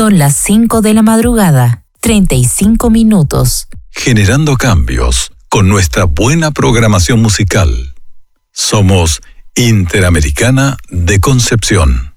Son las 5 de la madrugada, 35 minutos. Generando cambios con nuestra buena programación musical. Somos Interamericana de Concepción.